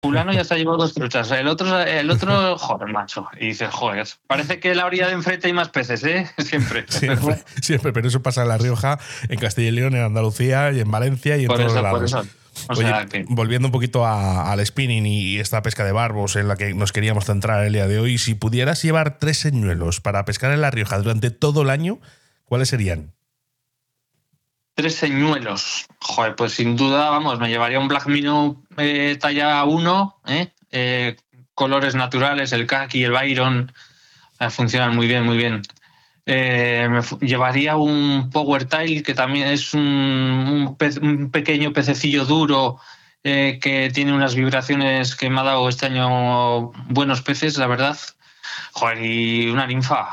fulano ya se ha llevado 2 truchas, el otro, joder, macho. Y dices, joder, parece que en la orilla de enfrente hay más peces, ¿eh? Siempre. Siempre, pero eso pasa en La Rioja, en Castilla y León, en Andalucía y en Valencia y en todos lados. Por eso. Oye, volviendo un poquito al spinning y esta pesca de barbos en la que nos queríamos centrar el día de hoy, si pudieras llevar 3 señuelos para pescar en La Rioja durante todo el año, ¿cuáles serían? 3 señuelos. Joder, pues sin duda, vamos, me llevaría un Black Minnow talla 1, colores naturales, el khaki y el Byron, funcionan muy bien, muy bien. Llevaría un Power Tail, que también es un pequeño pececillo duro que tiene unas vibraciones que me ha dado este año buenos peces, la verdad. Joder, y una ninfa,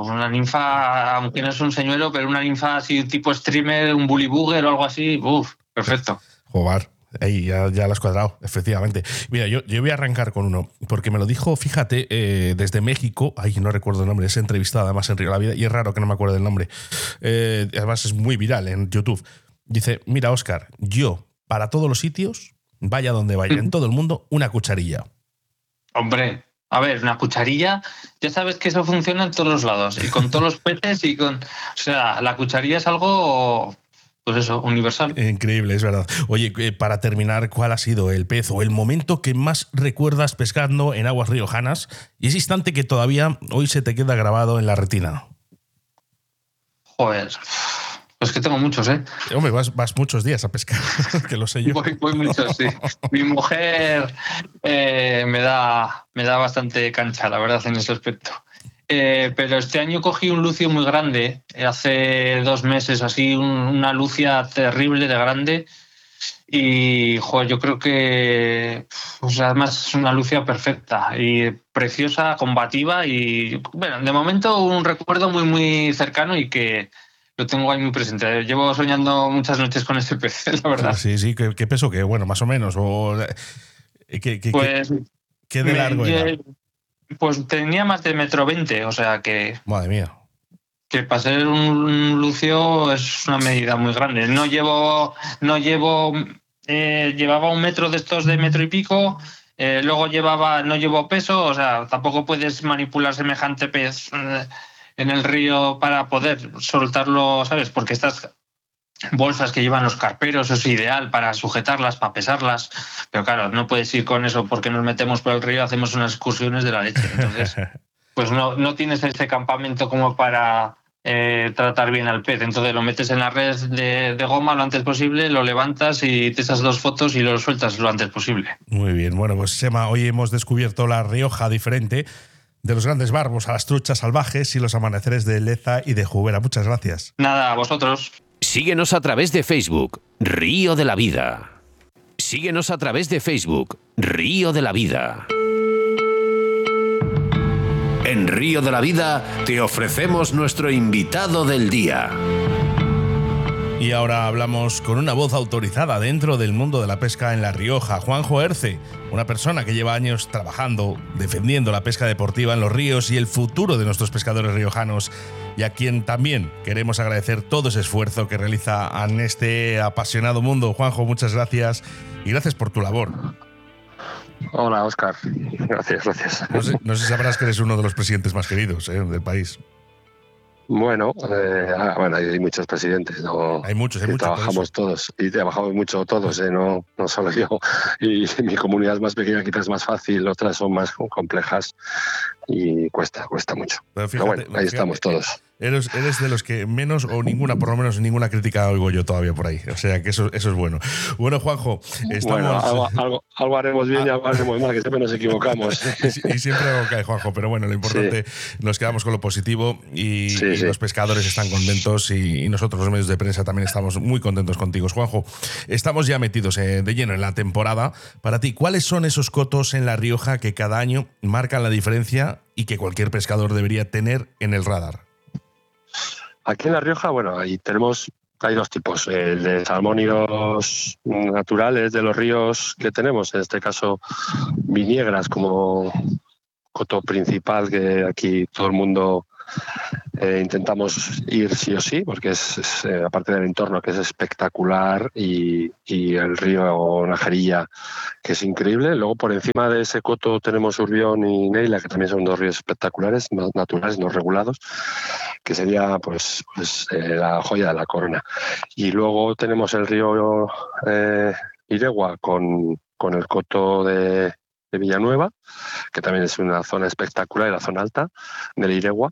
aunque no es un señuelo, pero una ninfa así tipo streamer, un bully booger o algo así, perfecto. Joder, ahí ya lo has cuadrado, efectivamente. Mira, yo voy a arrancar con uno, porque me lo dijo, fíjate, desde México, no recuerdo el nombre, es entrevistado además en Río de la Vida, y es raro que no me acuerde el nombre. Además es muy viral en YouTube. Dice, mira, Óscar, yo, para todos los sitios, vaya donde vaya, en todo el mundo, una cucharilla. Hombre, a ver, una cucharilla, ya sabes que eso funciona en todos los lados, y con todos los peces, y con... O sea, la cucharilla es algo, pues eso, universal. Increíble, es verdad. Oye, para terminar, ¿cuál ha sido el pez o el momento que más recuerdas pescando en aguas riojanas? Y ese instante que todavía hoy se te queda grabado en la retina. Joder, pues que tengo muchos, ¿eh? Hombre, vas muchos días a pescar, que lo sé yo. Voy muchos, sí. Mi mujer me da bastante cancha, la verdad, en ese aspecto. Pero este año cogí un lucio muy grande, hace 2 meses así, una lucia terrible de grande. Y joder, yo creo que además es una lucia perfecta y preciosa, combativa. Y bueno, de momento un recuerdo muy, muy cercano y que lo tengo ahí muy presente. Llevo soñando muchas noches con este pez, la verdad. Sí, ¿qué peso? ¿Qué? Bueno, más o menos. ¿Qué de largo era? Pues tenía más de 1,20 m, o sea que... Madre mía. Que para ser un lucio es una medida muy grande. Llevaba 1 metro de estos de 1,5 m, luego no llevo peso, o sea, tampoco puedes manipular semejante pez en el río para poder soltarlo, ¿sabes? Porque estas bolsas que llevan los carperos es ideal para sujetarlas, para pesarlas, pero claro, no puedes ir con eso porque nos metemos por el río, hacemos unas excursiones de la leche. Entonces, pues no tienes ese campamento como para tratar bien al pez. Entonces lo metes en la red de goma lo antes posible, lo levantas y te echas 2 fotos y lo sueltas lo antes posible. Muy bien, bueno, pues Sema, hoy hemos descubierto La Rioja diferente, de los grandes barbos a las truchas salvajes y los amaneceres de Leza y de Jubera. Muchas gracias. Nada, a vosotros. Síguenos a través de Facebook, Río de la Vida. Síguenos a través de Facebook, Río de la Vida. En Río de la Vida te ofrecemos nuestro invitado del día. Y ahora hablamos con una voz autorizada dentro del mundo de la pesca en La Rioja, Juanjo Herce, una persona que lleva años trabajando, defendiendo la pesca deportiva en los ríos y el futuro de nuestros pescadores riojanos, y a quien también queremos agradecer todo ese esfuerzo que realiza en este apasionado mundo. Juanjo, muchas gracias y gracias por tu labor. Hola, Óscar. Gracias. No sé si sabrás que eres uno de los presidentes más queridos del país. Bueno, hay muchos presidentes, ¿no? Hay muchos. Trabajamos todos y trabajamos mucho todos, no solo yo. Y mi comunidad es más pequeña, quizás es más fácil, otras son más complejas y cuesta mucho. Pero bueno, ahí estamos todos. Eres de los que menos o ninguna, por lo menos ninguna crítica oigo yo todavía por ahí. O sea que eso es bueno. Bueno, Juanjo, estamos... Bueno, algo haremos bien y algo haremos mal, que siempre nos equivocamos. Y siempre algo cae, Juanjo. Pero bueno, lo importante, nos quedamos con lo positivo y los pescadores están contentos y nosotros los medios de prensa también estamos muy contentos contigo. Juanjo, estamos ya metidos de lleno en la temporada. Para ti, ¿cuáles son esos cotos en La Rioja que cada año marcan la diferencia y que cualquier pescador debería tener en el radar? Aquí en La Rioja, hay 2 tipos, el de salmónidos naturales de los ríos que tenemos, en este caso viñegras como coto principal, que aquí todo el mundo intentamos ir sí o sí, porque es aparte del entorno que es espectacular y el río Najerilla, que es increíble. Luego por encima de ese coto tenemos Urbión y Neila, que también son dos ríos espectaculares, naturales, no regulados, que sería pues la joya de la corona. Y luego tenemos el río Iregua con el coto de Villanueva, que también es una zona espectacular, la zona alta del Iregua.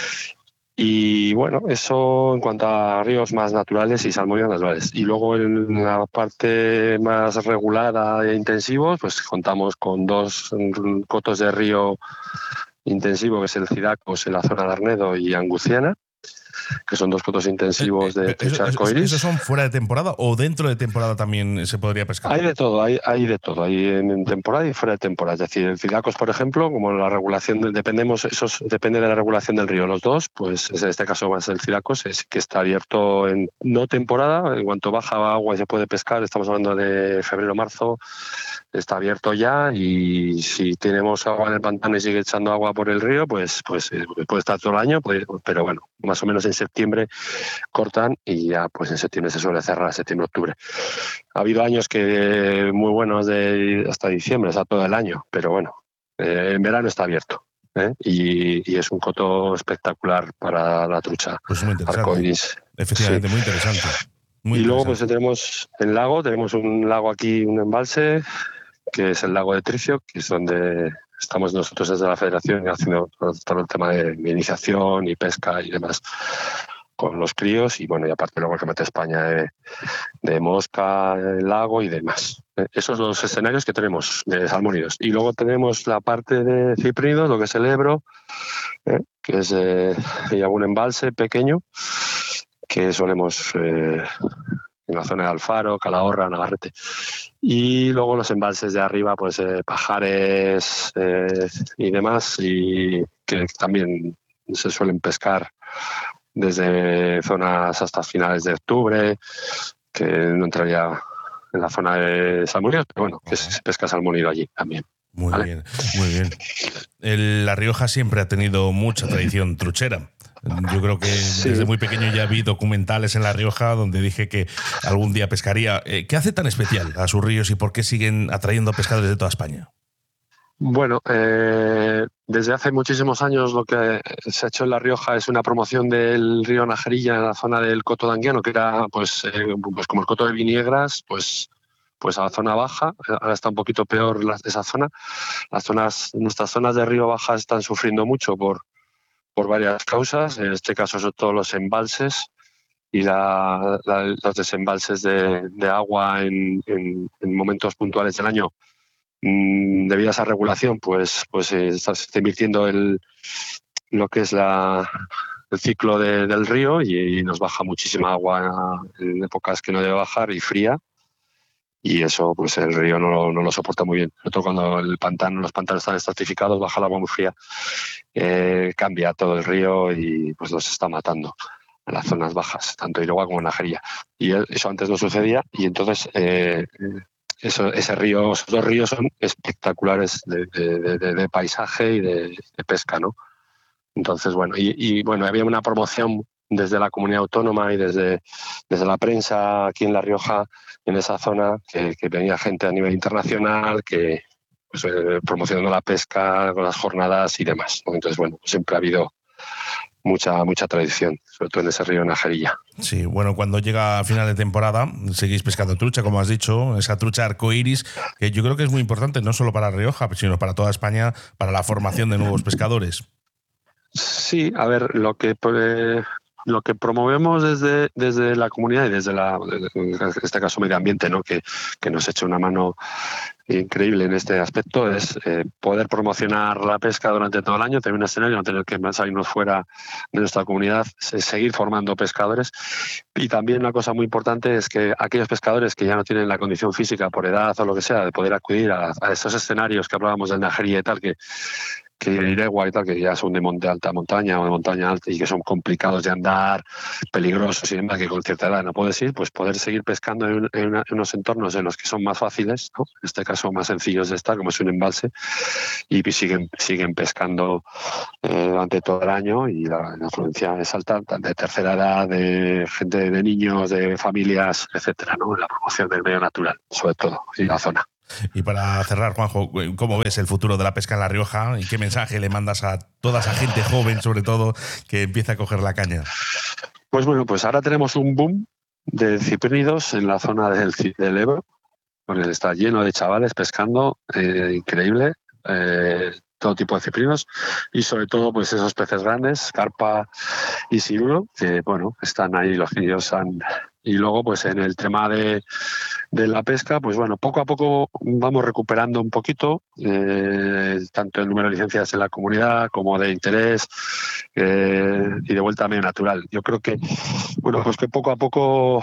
Y bueno, eso en cuanto a ríos más naturales y salmónidos naturales. Y luego en la parte más regulada e intensivos, pues contamos con 2 cotos de río intensivo, que es el Cidacos en la zona de Arnedo y Anguciana, que son 2 cotos intensivos de trucha arcoiris. ¿Esos son fuera de temporada o dentro de temporada también se podría pescar? Hay de todo, hay de todo, hay en temporada y fuera de temporada. Es decir, el Cidacos, por ejemplo, como la regulación, depende de la regulación del río. Los dos, pues en este caso más el Cidacos, es que está abierto en no temporada, en cuanto baja agua y se puede pescar, estamos hablando de febrero-marzo, está abierto ya, y si tenemos agua en el pantano y sigue echando agua por el río, pues puede estar todo el año, pero bueno, más o menos en septiembre cortan y ya pues en septiembre se suele cerrar, septiembre-octubre. Ha habido años que muy buenos hasta diciembre, o sea, todo el año, pero bueno, en verano está abierto. Y es un coto espectacular para la trucha. Pues muy interesante. Arcoiris. Efectivamente, sí. Muy interesante. Muy y interesante. Luego pues tenemos el lago, tenemos un lago aquí, un embalse, que es el lago de Tricio, que es donde estamos nosotros desde la Federación haciendo todo el tema de iniciación y pesca y demás con los críos, y bueno, y aparte luego el Campeonato de España de mosca, el lago y demás. Esos son los escenarios que tenemos de salmónidos. Y luego tenemos la parte de ciprínidos, lo que es el Ebro, que es hay algún embalse pequeño que solemos en la zona de Alfaro, Calahorra, Navarrete. Y luego los embalses de arriba, pues Pajares y demás, y que también se suelen pescar desde zonas hasta finales de octubre, que no entraría en la zona de salmónidos, pero bueno, que se pesca salmónido allí también. Muy bien, muy bien. La Rioja siempre ha tenido mucha tradición truchera. Yo creo que desde muy pequeño ya vi documentales en La Rioja donde dije que algún día pescaría. ¿Qué hace tan especial a sus ríos y por qué siguen atrayendo pescadores de toda España? Bueno, desde hace muchísimos años lo que se ha hecho en La Rioja es una promoción del río Najerilla en la zona del Coto de Anguiano, que era pues como el Coto de Viñegras, pues a la zona baja. Ahora está un poquito peor esa zona. Nuestras zonas de río baja están sufriendo mucho por varias causas. En este caso son todos los embalses y los desembalses de agua en momentos puntuales del año. Debido a esa regulación, pues se está invirtiendo lo que es el ciclo del río, y nos baja muchísima agua en épocas que no debe bajar y fría, y eso pues el río no lo soporta muy bien. Sobre todo cuando los pantanos están estratificados, baja el agua muy fría, cambia todo el río y pues los está matando en las zonas bajas, tanto Iregua como Najerilla. Y eso antes no sucedía, y entonces esos dos ríos son espectaculares de paisaje y de pesca, ¿no? Entonces, bueno, bueno, había una promoción desde la comunidad autónoma y desde la prensa aquí en La Rioja, en esa zona, que venía gente a nivel internacional, que pues, promocionando la pesca con las jornadas y demás, ¿no? Entonces, bueno, siempre ha habido mucha tradición, sobre todo en ese río Najerilla. Sí, bueno, cuando llega a final de temporada seguís pescando trucha, como has dicho, esa trucha arcoiris, que yo creo que es muy importante no solo para Rioja, sino para toda España, para la formación de nuevos pescadores. Sí, a ver, lo que promovemos desde la comunidad y desde en este caso medio ambiente, ¿no? que nos echa una mano increíble en este aspecto, es poder promocionar la pesca durante todo el año, tener un escenario, no tener que salirnos fuera de nuestra comunidad, seguir formando pescadores. Y también una cosa muy importante es que aquellos pescadores que ya no tienen la condición física por edad o lo que sea, de poder acudir a esos escenarios que hablábamos del Najerilla y tal, que que Iregua y tal, que ya son de alta montaña o de montaña alta y que son complicados de andar, peligrosos y demás, que con cierta edad no puedes ir, pues poder seguir pescando en unos entornos en los que son más fáciles, ¿no? En este caso más sencillos de estar, como es un embalse, y siguen pescando durante todo el año, y la afluencia es alta, de tercera edad, de gente, de niños, de familias, etcétera, ¿no? La promoción del medio natural, sobre todo, y la zona. Y para cerrar, Juanjo, ¿cómo ves el futuro de la pesca en La Rioja y qué mensaje le mandas a toda esa gente joven, sobre todo, que empieza a coger la caña? Pues bueno, pues ahora tenemos un boom de ciprínidos en la zona del Ebro, porque está lleno de chavales pescando, increíble, todo tipo de ciprinos, y sobre todo pues esos peces grandes, carpa y cirulo, que bueno, están ahí, los niños han... Y luego, pues en el tema de la pesca, pues bueno, poco a poco vamos recuperando un poquito, tanto el número de licencias en la comunidad como de interés y de vuelta a medio natural. Yo creo que, bueno, pues que poco a poco,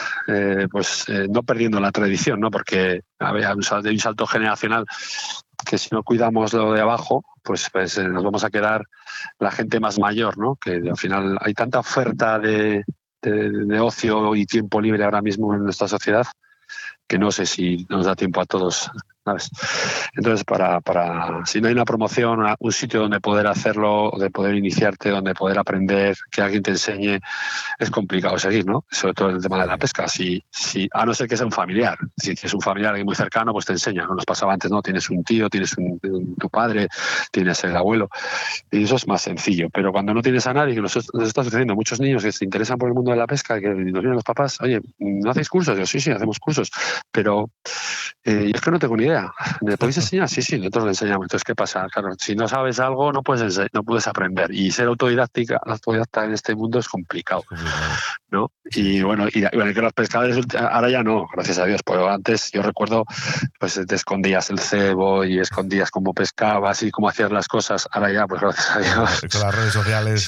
no perdiendo la tradición, ¿no? Porque había un salto generacional que si no cuidamos lo de abajo, pues nos vamos a quedar la gente más mayor, ¿no? Que al final hay tanta oferta de ocio y tiempo libre ahora mismo en nuestra sociedad que no sé si nos da tiempo a todos, ¿sabes? Entonces, si no hay una promoción, un sitio donde poder hacerlo, donde poder iniciarte, donde poder aprender, que alguien te enseñe, es complicado seguir, ¿no? Sobre todo el tema de la pesca. A no ser que sea un familiar. Si es un familiar alguien muy cercano, pues te enseña, ¿no? Nos pasaba antes, ¿no? Tienes un tío, tienes tu padre, tienes el abuelo, y eso es más sencillo. Pero cuando no tienes a nadie, que nos está sucediendo, muchos niños que se interesan por el mundo de la pesca, que nos vienen los papás, oye, ¿no hacéis cursos? Yo, sí, hacemos cursos. Pero yo es que no tengo ni idea. ¿Me podéis enseñar? Sí, nosotros le enseñamos. Entonces, ¿qué pasa? Claro, si no sabes algo, no puedes aprender. Y ser autodidacta en este mundo es complicado, ¿no? Y bueno, que los pescadores ahora ya no, gracias a Dios. Pero antes yo recuerdo, pues te escondías el cebo y escondías cómo pescabas y cómo hacías las cosas. Ahora ya, pues gracias a Dios. Con las redes sociales.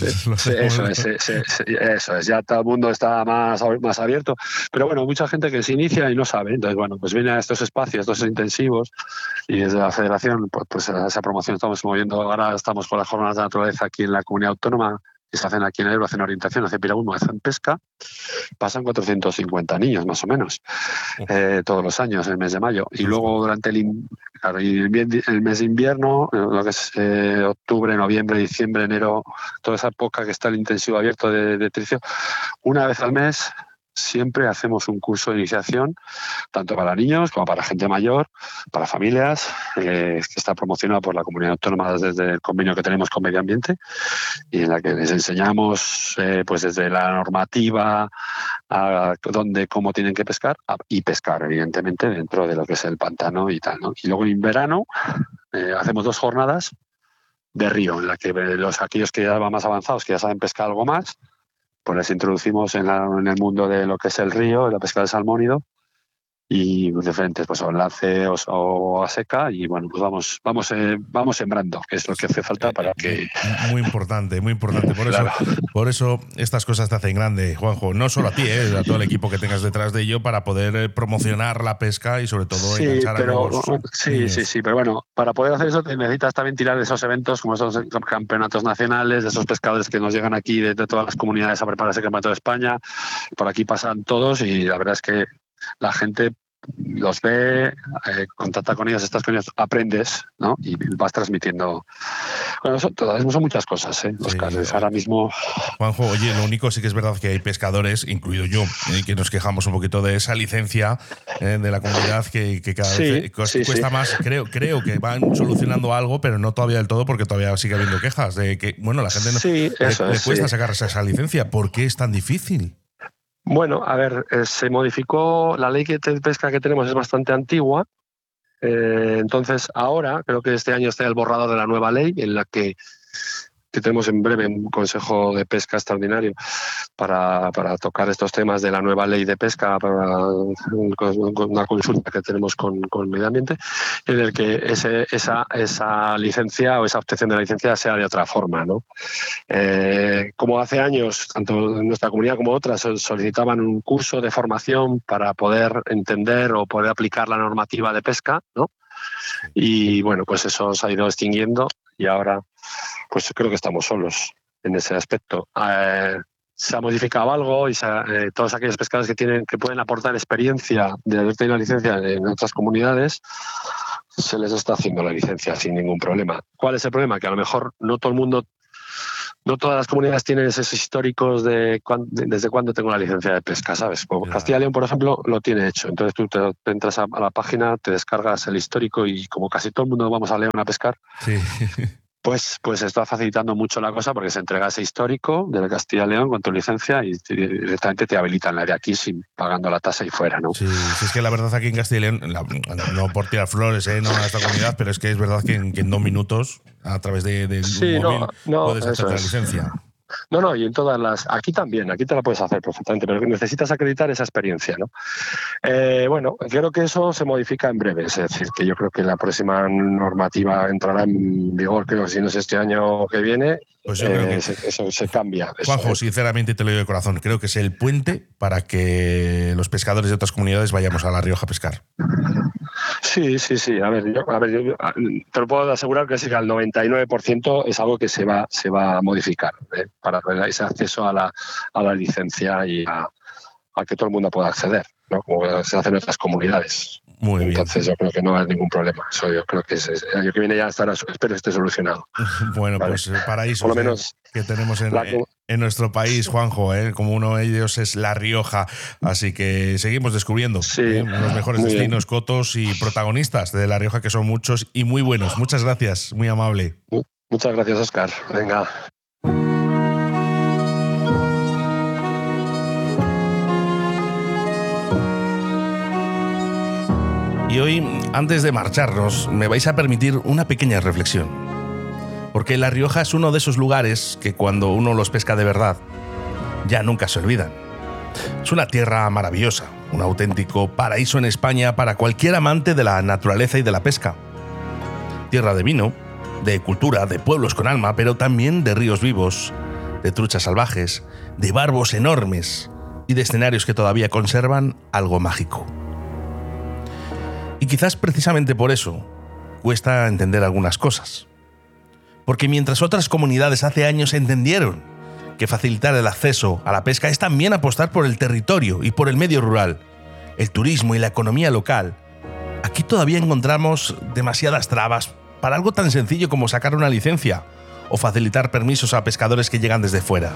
Eso es. Ya todo el mundo está más abierto. Pero bueno, mucha gente que se inicia y no sabe. Entonces, bueno, pues viene a estos espacios, estos intensivos, y desde la Federación, pues esa promoción estamos moviendo. Ahora estamos con las jornadas de naturaleza aquí en la comunidad autónoma, que se hacen aquí en el Ebro, hacen orientación, hacen piragüismo, hacen pesca. Pasan 450 niños, más o menos, todos los años, en el mes de mayo. Y luego durante el mes de invierno, lo que es octubre, noviembre, diciembre, enero, toda esa época que está el intensivo abierto de tricio, una vez al mes siempre hacemos un curso de iniciación, tanto para niños como para gente mayor, para familias, que está promocionado por la comunidad autónoma desde el convenio que tenemos con Medio Ambiente, y en la que les enseñamos pues desde la normativa a cómo tienen que pescar, y pescar evidentemente dentro de lo que es el pantano y tal, ¿no? Y luego en verano hacemos 2 jornadas de río, en la que aquellos que ya van más avanzados, que ya saben pescar algo más, pues les introducimos en el mundo de lo que es el río, la pesca del salmónido, y diferentes, pues o lance o a seca, y bueno, pues vamos sembrando, que es lo que hace falta para que... Muy importante. Claro. Por eso estas cosas te hacen grande, Juanjo. No solo a ti, a todo el equipo que tengas detrás de ello, para poder promocionar la pesca y sobre todo enganchar a nuevos niños. Sí, pero bueno, para poder hacer eso necesitas también tirar de esos eventos, como esos campeonatos nacionales, de esos pescadores que nos llegan aquí de todas las comunidades a preparar ese campeonato de España. Por aquí pasan todos y la verdad es que la gente los ve, contacta con ellos, estás con ellos, aprendes, ¿no? Y vas transmitiendo. Bueno, son muchas cosas, los casos. Ahora mismo... Juanjo, oye, lo único sí que es verdad que hay pescadores, incluido yo, que nos quejamos un poquito de esa licencia de la comunidad que cada vez cuesta más. Creo que van solucionando algo, pero no todavía del todo, porque todavía sigue habiendo quejas de que, bueno, la gente le cuesta sacarse esa licencia. ¿Por qué es tan difícil? Bueno, a ver, se modificó, la ley de pesca que tenemos es bastante antigua, entonces ahora, creo que este año está el borrador de la nueva ley, en la que tenemos en breve un consejo de pesca extraordinario para tocar estos temas de la nueva ley de pesca, para una consulta que tenemos con Medio Ambiente, en el que esa licencia o esa obtención de la licencia sea de otra forma, ¿no? Como hace años, tanto en nuestra comunidad como otras, solicitaban un curso de formación para poder entender o poder aplicar la normativa de pesca, ¿no? Y bueno, pues eso se ha ido extinguiendo y ahora pues creo que estamos solos en ese aspecto. Se ha modificado algo y todos aquellos pescadores que pueden aportar experiencia de haber tenido licencia en otras comunidades, se les está haciendo la licencia sin ningún problema. ¿Cuál es el problema? Que a lo mejor no todas las comunidades tienen esos históricos de desde cuándo tengo la licencia de pesca, ¿sabes? Castilla y León, por ejemplo, lo tiene hecho. Entonces tú te entras a la página, te descargas el histórico y como casi todo el mundo vamos a León a pescar, sí. Pues está facilitando mucho la cosa porque se entrega ese histórico de la Castilla y León con tu licencia y directamente te habilitan la de aquí sin pagando la tasa y fuera, ¿no? Sí, es que la verdad aquí en Castilla y León, no por tirar flores, no a esta comunidad, pero es que es verdad que en 2 minutos a través de un móvil puedes hacer la licencia. No, y en todas las... Aquí también, aquí te la puedes hacer perfectamente, pero necesitas acreditar esa experiencia, ¿no? Bueno, creo que eso se modifica en breve, es decir, que yo creo que la próxima normativa entrará en vigor, creo que si no es este año que viene, pues yo creo que eso se cambia. Juanjo, sinceramente te lo digo de corazón, creo que es el puente para que los pescadores de otras comunidades vayamos a La Rioja a pescar. Sí. A ver, yo te lo puedo asegurar que al 99% es algo que se va a modificar para ese acceso a la licencia y a que todo el mundo pueda acceder, ¿no? Como se hace en otras comunidades. Muy bien. Entonces yo creo que no va a haber ningún problema. Eso yo creo que el año que viene ya espero que esté solucionado. Bueno, ¿vale? Pues paraísos por lo menos que tenemos en nuestro país, Juanjo, como uno de ellos es La Rioja. Así que seguimos descubriendo los mejores destinos, cotos y protagonistas de La Rioja, que son muchos y muy buenos. Muchas gracias, muy amable. Muchas gracias, Óscar. Venga. Y hoy, antes de marcharnos, me vais a permitir una pequeña reflexión. Porque La Rioja es uno de esos lugares que cuando uno los pesca de verdad, ya nunca se olvidan. Es una tierra maravillosa, un auténtico paraíso en España para cualquier amante de la naturaleza y de la pesca. Tierra de vino, de cultura, de pueblos con alma, pero también de ríos vivos, de truchas salvajes, de barbos enormes y de escenarios que todavía conservan algo mágico. Y quizás precisamente por eso cuesta entender algunas cosas. Porque mientras otras comunidades hace años entendieron que facilitar el acceso a la pesca es también apostar por el territorio y por el medio rural, el turismo y la economía local, aquí todavía encontramos demasiadas trabas para algo tan sencillo como sacar una licencia o facilitar permisos a pescadores que llegan desde fuera.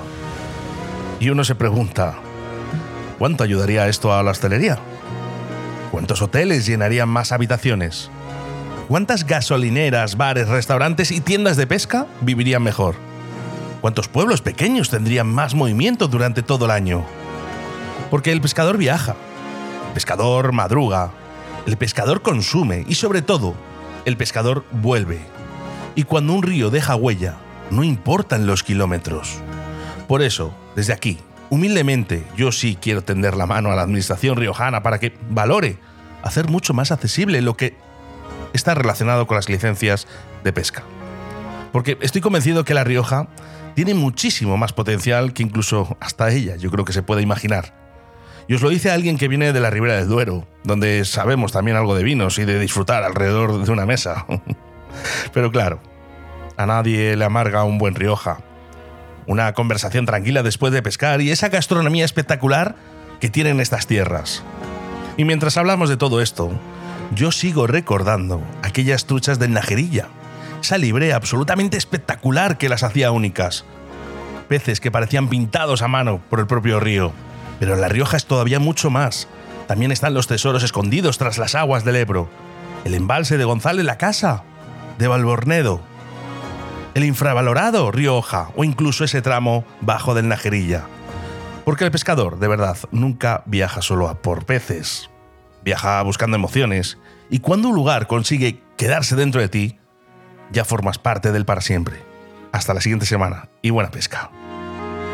Y uno se pregunta, ¿cuánto ayudaría esto a la hostelería? ¿Cuántos hoteles llenarían más habitaciones? ¿Cuántas gasolineras, bares, restaurantes y tiendas de pesca vivirían mejor? ¿Cuántos pueblos pequeños tendrían más movimiento durante todo el año? Porque el pescador viaja, el pescador madruga, el pescador consume y sobre todo, el pescador vuelve. Y cuando un río deja huella, no importan los kilómetros. Por eso, desde aquí, humildemente, yo sí quiero tender la mano a la administración riojana para que valore hacer mucho más accesible lo que está relacionado con las licencias de pesca. Porque estoy convencido que La Rioja tiene muchísimo más potencial que incluso hasta ella, yo creo que se puede imaginar. Y os lo dice alguien que viene de la Ribera del Duero, donde sabemos también algo de vinos y de disfrutar alrededor de una mesa. Pero claro, a nadie le amarga un buen Rioja. Una conversación tranquila después de pescar y esa gastronomía espectacular que tienen estas tierras. Y mientras hablamos de todo esto, yo sigo recordando aquellas truchas del Najerilla, esa librea absolutamente espectacular que las hacía únicas. Peces que parecían pintados a mano por el propio río. Pero en La Rioja es todavía mucho más. También están los tesoros escondidos tras las aguas del Ebro, el embalse de González la Casa, de Valbornedo, el infravalorado Río Oja o incluso ese tramo bajo del Najerilla. Porque el pescador, de verdad, nunca viaja solo a por peces. Viaja buscando emociones y cuando un lugar consigue quedarse dentro de ti, ya formas parte de él para siempre. Hasta la siguiente semana y buena pesca.